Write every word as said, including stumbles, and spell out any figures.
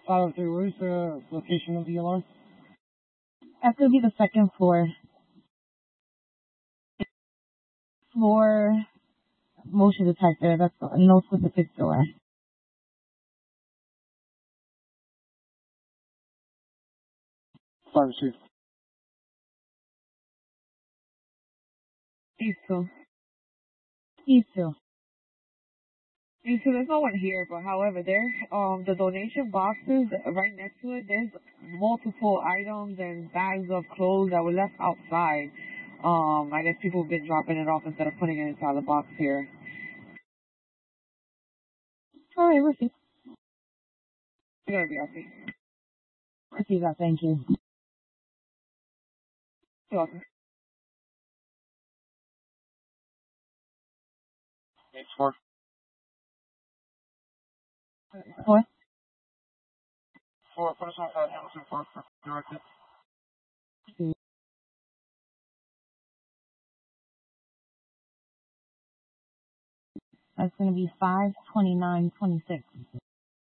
five oh three, where's the location of the alarm? That's going to be the second floor. Floor motion detector. That's no specific door. five oh two. These two. These two. These two, there's no one here, but however, there, um, the donation boxes right next to it, there's multiple items and bags of clothes that were left outside. Um, I guess people have been dropping it off instead of putting it inside the box here. All right, receive. You're gonna be happy. Receive that. Thank you. You're welcome. Eight four. Four. Four, put us on uh, Hamilton Park for directed. That's going to be five twenty-nine twenty-six.